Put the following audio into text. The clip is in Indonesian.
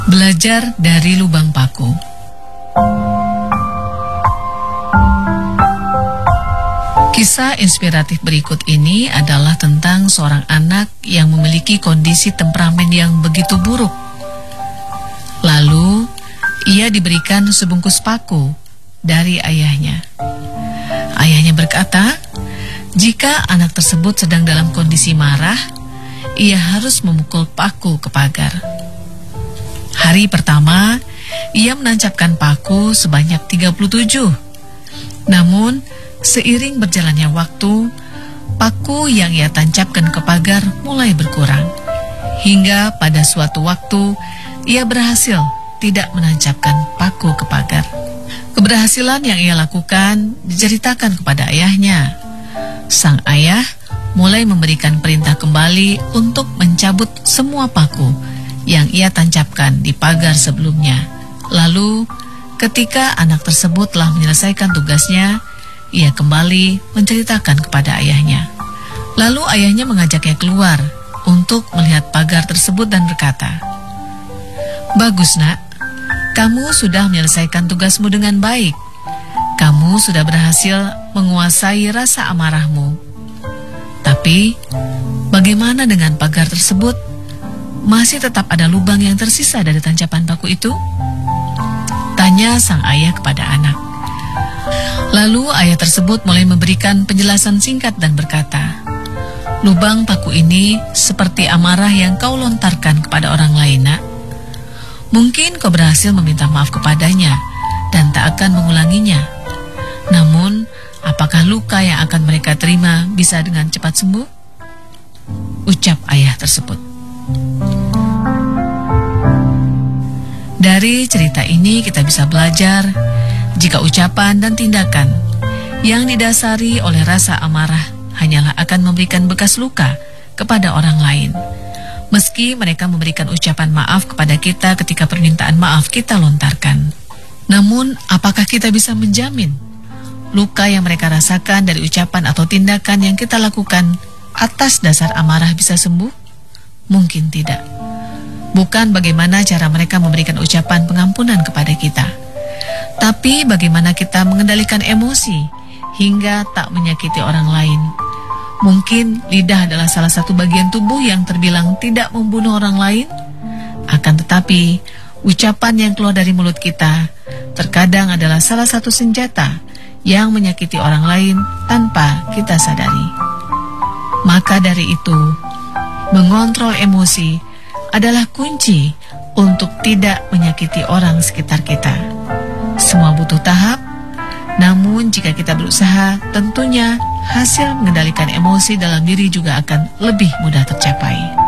Belajar dari lubang paku. Kisah inspiratif berikut ini adalah tentang seorang anak yang memiliki kondisi temperamen yang begitu buruk. Lalu, ia diberikan sebungkus paku dari ayahnya. Ayahnya berkata, jika anak tersebut sedang dalam kondisi marah, ia harus memukul paku ke pagar. Hari pertama, ia menancapkan paku sebanyak 37. Namun, seiring berjalannya waktu, paku yang ia tancapkan ke pagar mulai berkurang. Hingga pada suatu waktu, ia berhasil tidak menancapkan paku ke pagar. Keberhasilan yang ia lakukan diceritakan kepada ayahnya. Sang ayah mulai memberikan perintah kembali untuk mencabut semua paku yang ia tancapkan di pagar sebelumnya. Lalu, ketika anak tersebut telah menyelesaikan tugasnya, ia kembali menceritakan kepada ayahnya. Lalu ayahnya mengajaknya keluar untuk melihat pagar tersebut dan berkata, "Bagus nak, kamu sudah menyelesaikan tugasmu dengan baik. Kamu sudah berhasil menguasai rasa amarahmu. Tapi, bagaimana dengan pagar tersebut? Masih tetap ada lubang yang tersisa dari tancapan paku itu?" Tanya sang ayah kepada anak. Lalu ayah tersebut mulai memberikan penjelasan singkat dan berkata, "Lubang paku ini seperti amarah yang kau lontarkan kepada orang lain, nak. Mungkin kau berhasil meminta maaf kepadanya dan tak akan mengulanginya. Namun, apakah luka yang akan mereka terima bisa dengan cepat sembuh?" Ucap ayah tersebut. Dari cerita ini kita bisa belajar jika ucapan dan tindakan yang didasari oleh rasa amarah hanyalah akan memberikan bekas luka kepada orang lain. Meski mereka memberikan ucapan maaf kepada kita ketika permintaan maaf kita lontarkan. Namun, apakah kita bisa menjamin luka yang mereka rasakan dari ucapan atau tindakan yang kita lakukan atas dasar amarah bisa sembuh? Mungkin tidak. Bukan bagaimana cara mereka memberikan ucapan pengampunan kepada kita, tapi bagaimana kita mengendalikan emosi hingga tak menyakiti orang lain. Mungkin lidah adalah salah satu bagian tubuh yang terbilang tidak membunuh orang lain. Akan tetapi, ucapan yang keluar dari mulut kita terkadang adalah salah satu senjata yang menyakiti orang lain tanpa kita sadari. Maka dari itu, mengontrol emosi adalah kunci untuk tidak menyakiti orang sekitar kita. Semua butuh tahap, namun jika kita berusaha, tentunya hasil mengendalikan emosi dalam diri juga akan lebih mudah tercapai.